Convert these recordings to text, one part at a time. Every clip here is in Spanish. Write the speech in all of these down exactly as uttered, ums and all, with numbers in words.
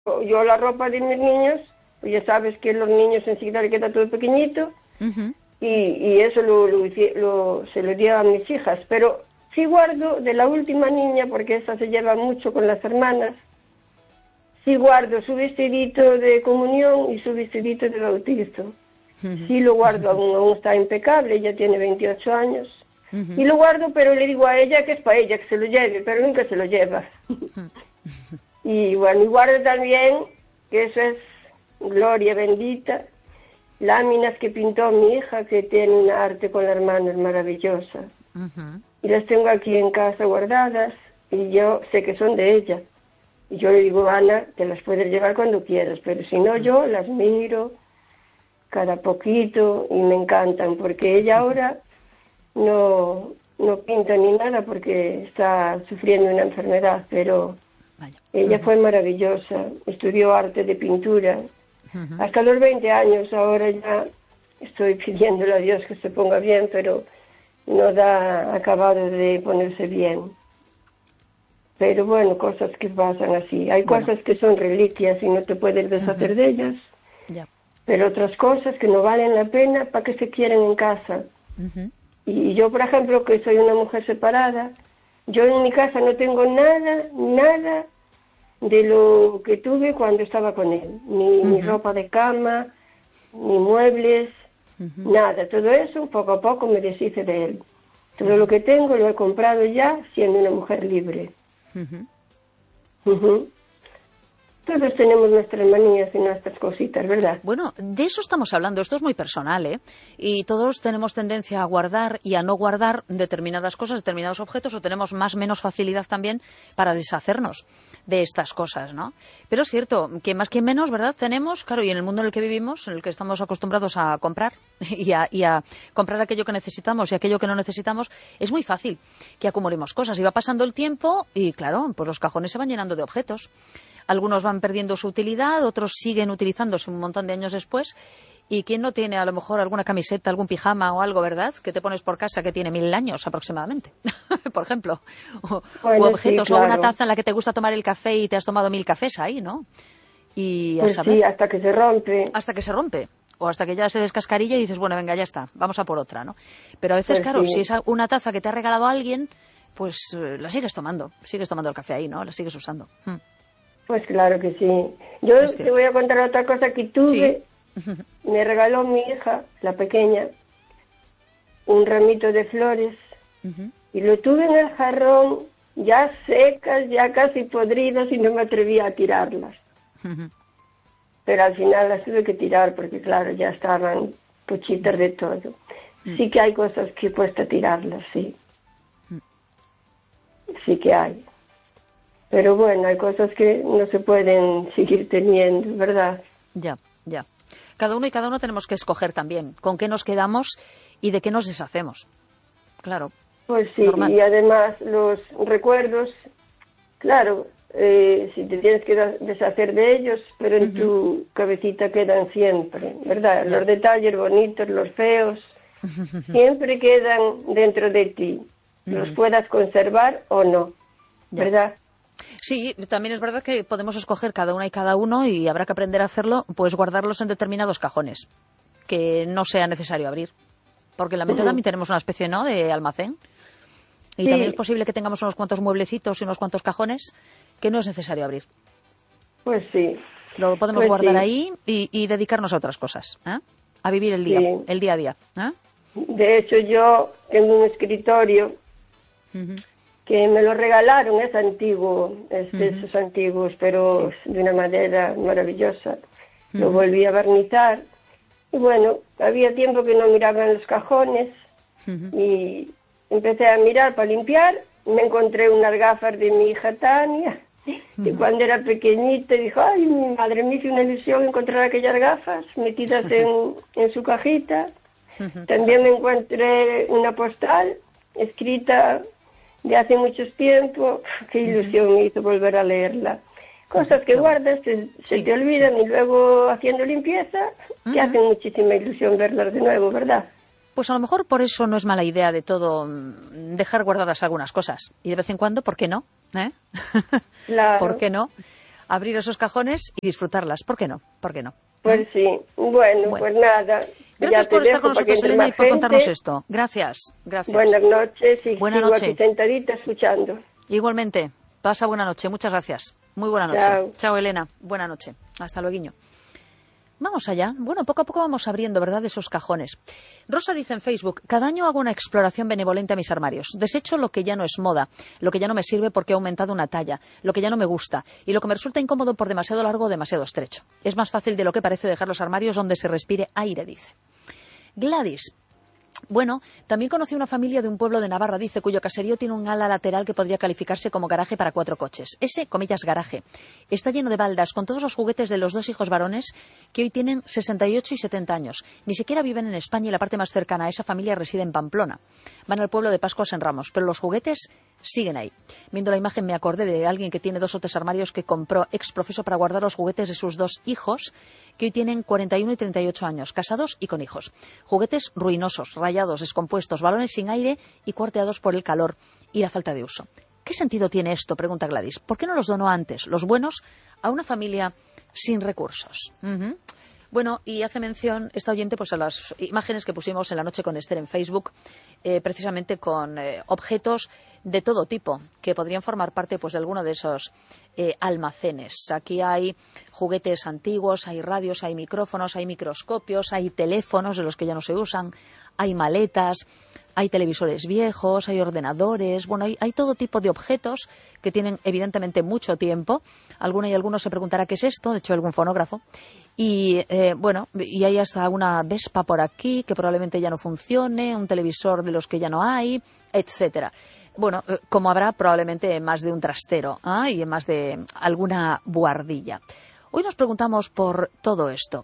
yo la ropa de mis niños, pues ya sabes que los niños enseguida le queda todo pequeñito, uh-huh. y, y eso lo, lo, lo, se lo di a mis hijas, pero sí guardo de la última niña, porque esa se lleva mucho con las hermanas, sí guardo su vestidito de comunión y su vestidito de bautizo. Uh-huh. Sí lo guardo, aún, aún está impecable, ella tiene veintiocho años. Uh-huh. Y lo guardo, pero le digo a ella que es para ella, que se lo lleve, pero nunca se lo lleva. Uh-huh. Y bueno, y guardo también, que eso es gloria bendita, láminas que pintó mi hija, que tiene un arte con la hermana, es maravillosa. Uh-huh. Y las tengo aquí en casa guardadas, y yo sé que son de ella. Y yo le digo, Ana, te las puedes llevar cuando quieras, pero si no, yo las miro cada poquito y me encantan, porque ella ahora no, no pinta ni nada porque está sufriendo una enfermedad, pero Vaya. ella uh-huh. fue maravillosa, estudió arte de pintura, uh-huh. hasta los veinte años, ahora ya estoy pidiéndole a Dios que se ponga bien, pero no da acabado de ponerse bien. Pero bueno, cosas que pasan así. Hay bueno. cosas que son reliquias y no te puedes deshacer uh-huh. de ellas. Yeah. Pero otras cosas que no valen la pena, ¿para qué se quieren en casa? Uh-huh. Y yo, por ejemplo, que soy una mujer separada, yo en mi casa no tengo nada, nada de lo que tuve cuando estaba con él. Ni, uh-huh. ni ropa de cama, ni muebles, uh-huh. nada. Todo eso, poco a poco me deshice de él. Todo uh-huh. lo que tengo lo he comprado ya siendo una mujer libre. Uh-huh. Uh-huh. Todos tenemos nuestras manías y nuestras cositas, ¿verdad? Bueno, de eso estamos hablando. Esto es muy personal, ¿eh? Y todos tenemos tendencia a guardar y a no guardar determinadas cosas, determinados objetos, o tenemos más o menos facilidad también para deshacernos de estas cosas, ¿no? Pero es cierto que más que menos, ¿verdad? Tenemos, claro, y en el mundo en el que vivimos, en el que estamos acostumbrados a comprar y a, y a comprar aquello que necesitamos y aquello que no necesitamos, es muy fácil que acumulemos cosas. Y va pasando el tiempo y, claro, pues los cajones se van llenando de objetos. Algunos van perdiendo su utilidad, otros siguen utilizándose un montón de años después. ¿Y quién no tiene a lo mejor alguna camiseta, algún pijama o algo, verdad? Que te pones por casa que tiene mil años aproximadamente, por ejemplo. O, bueno, u objetos, sí, claro. O una taza en la que te gusta tomar el café y te has tomado mil cafés ahí, ¿no? Y pues a saber, sí, hasta que se rompe. Hasta que se rompe. O hasta que ya se descascarilla y dices, bueno, venga, ya está, vamos a por otra, ¿no? Pero a veces, pues claro, sí. si es una taza que te ha regalado alguien, pues eh, la sigues tomando. Sigues tomando el café ahí, ¿no? La sigues usando. Hmm. Pues claro que sí. Yo este. te voy a contar otra cosa que tuve. Sí. Me regaló mi hija, la pequeña, un ramito de flores. Uh-huh. Y lo tuve en el jarrón, ya secas, ya casi podridas, y no me atrevía a tirarlas. Uh-huh. Pero al final las tuve que tirar porque, claro, ya estaban pochitas de todo. Uh-huh. Sí que hay cosas que cuesta tirarlas, sí. Uh-huh. Sí que hay. Pero bueno, hay cosas que no se pueden seguir teniendo, ¿verdad? Ya, ya. Cada uno y cada uno tenemos que escoger también con qué nos quedamos y de qué nos deshacemos. Claro. Pues sí, normal. Y además los recuerdos, claro, eh, si te tienes que deshacer de ellos, pero en uh-huh. tu cabecita quedan siempre, ¿verdad? Ya. Los detalles bonitos, los feos, uh-huh. siempre quedan dentro de ti. Uh-huh. Los puedas conservar o no, ya. ¿verdad? Sí, también es verdad que podemos escoger cada una y cada uno y habrá que aprender a hacerlo, pues guardarlos en determinados cajones, que no sea necesario abrir. Porque en la mente uh-huh. también tenemos una especie, ¿no?, de almacén. Y sí. también es posible que tengamos unos cuantos mueblecitos y unos cuantos cajones que no es necesario abrir. Pues sí. Lo podemos pues guardar sí. ahí y, y dedicarnos a otras cosas, ¿eh? A vivir el día, sí. el día a día. ¿eh? De hecho, yo tengo un escritorio uh-huh. que me lo regalaron, es antiguo, es de uh-huh. esos antiguos, pero sí. de una madera maravillosa. Uh-huh. Lo volví a barnizar. Y bueno, había tiempo que no miraba en los cajones uh-huh. y empecé a mirar para limpiar. Me encontré unas gafas de mi hija Tania, uh-huh. y cuando era pequeñita dijo, ay, mi madre, me hizo una ilusión encontrar aquellas gafas metidas en, en su cajita. Uh-huh. También me encontré una postal escrita de hace mucho tiempo, qué ilusión uh-huh. me hizo volver a leerla. Cosas que guardas, se, se sí, te olvidan sí. y luego haciendo limpieza uh-huh. te hacen muchísima ilusión verlas de nuevo, ¿verdad? Pues a lo mejor por eso no es mala idea de todo dejar guardadas algunas cosas. Y de vez en cuando, ¿por qué no? ¿Eh? Claro. ¿Por qué no? abrir esos cajones y disfrutarlas. ¿Por qué no? ¿Por qué no? Pues sí. Bueno, bueno. pues nada. Gracias por estar con nosotros, Elena, y por contarnos esto. Gracias, gracias. Buenas noches y buena sigo noche. aquí sentadita escuchando. Igualmente. Pasa buena noche. Muchas gracias. Muy buena noche. Chao. Chao, Elena. Buena noche. Hasta luego. Vamos allá. Bueno, poco a poco vamos abriendo, ¿verdad?, esos cajones. Rosa dice en Facebook: cada año hago una exploración benevolente a mis armarios. Desecho lo que ya no es moda, lo que ya no me sirve porque ha aumentado una talla, lo que ya no me gusta y lo que me resulta incómodo por demasiado largo o demasiado estrecho. Es más fácil de lo que parece dejar los armarios donde se respire aire, dice. Gladys: bueno, también conocí una familia de un pueblo de Navarra, dice, cuyo caserío tiene un ala lateral que podría calificarse como garaje para cuatro coches. Ese, comillas, garaje, está lleno de baldas con todos los juguetes de los dos hijos varones que hoy tienen sesenta y ocho y setenta años. Ni siquiera viven en España y la parte más cercana a esa familia reside en Pamplona. Van al pueblo de Pascuas en Ramos, pero los juguetes siguen ahí. Viendo la imagen me acordé de alguien que tiene dos o tres armarios que compró ex profeso para guardar los juguetes de sus dos hijos, que hoy tienen cuarenta y uno y treinta y ocho años, casados y con hijos. Juguetes ruinosos, rayados, descompuestos, balones sin aire y cuarteados por el calor y la falta de uso. ¿Qué sentido tiene esto?, pregunta Gladys. ¿Por qué no los donó antes, los buenos, a una familia sin recursos? Uh-huh. Bueno, y hace mención esta oyente pues a las imágenes que pusimos en La Noche con Esther en Facebook, eh, precisamente con eh, objetos de todo tipo que podrían formar parte pues de alguno de esos eh, almacenes. Aquí hay juguetes antiguos, hay radios, hay micrófonos, hay microscopios, hay teléfonos de los que ya no se usan, hay maletas, hay televisores viejos, hay ordenadores, bueno, hay, hay todo tipo de objetos que tienen evidentemente mucho tiempo. Alguno y alguno se preguntará qué es esto, de hecho algún fonógrafo. Y eh, bueno, y hay hasta una Vespa por aquí que probablemente ya no funcione, un televisor de los que ya no hay, etcétera. Bueno, eh, como habrá probablemente más de un trastero, ¿eh? Y más de alguna buhardilla. Hoy nos preguntamos por todo esto.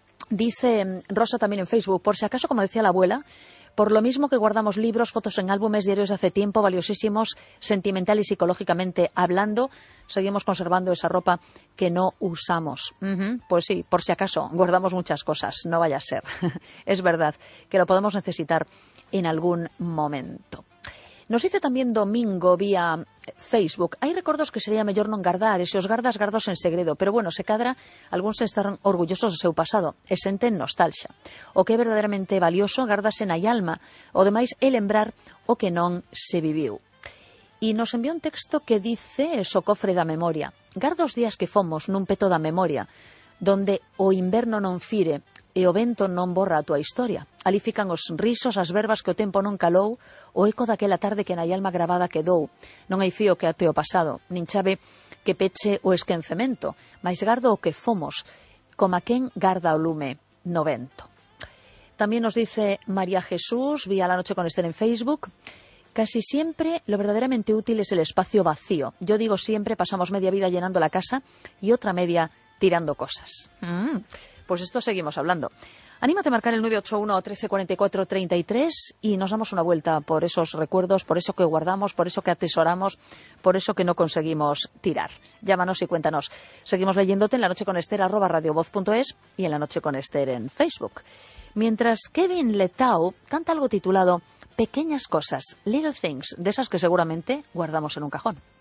Dice Rosa también en Facebook: por si acaso, como decía la abuela, por lo mismo que guardamos libros, fotos en álbumes, diarios de hace tiempo, valiosísimos, sentimental y psicológicamente hablando, seguimos conservando esa ropa que no usamos. Uh-huh. Pues sí, por si acaso, guardamos muchas cosas, no vaya a ser. Es verdad que lo podemos necesitar en algún momento. Nos dice también Domingo vía Facebook: hai recordos que sería mellor non gardar, e se os gardas, gardos en segredo, pero bueno, se cadra, algúns estarán orgullosos do seu pasado e senten nostalgia. O que é verdadeiramente valioso gardase na alma, o demais é lembrar o que non se viviu. E nos enviou un texto que dice eso, cofre da memoria: garda os días que fomos nun peto da memoria, donde o inverno non fire e o vento non borra a túa historia. Ali fican os risos, as verbas que o tempo non calou, o eco daquela tarde que na alma gravada quedou. Non hai fío que ate o pasado, nin chave que peche o esquecemento, mais gardo o que fomos, como a quen garda o lume no vento. También nos dice María Jesús, vía La Noche con Esther en Facebook: casi siempre lo verdaderamente útil es el espacio vacío. Yo digo siempre, pasamos media vida llenando la casa y otra media tirando cosas. Mm. Pues esto seguimos hablando. Anímate a marcar el nueve ocho uno, trece, cuarenta y cuatro, treinta y tres y nos damos una vuelta por esos recuerdos, por eso que guardamos, por eso que atesoramos, por eso que no conseguimos tirar. Llámanos y cuéntanos. Seguimos leyéndote en La Noche con Esther, arroba radiovoz punto es y en La Noche con Esther en Facebook. Mientras Kevin Letao canta algo titulado Pequeñas cosas, Little Things, de esas que seguramente guardamos en un cajón.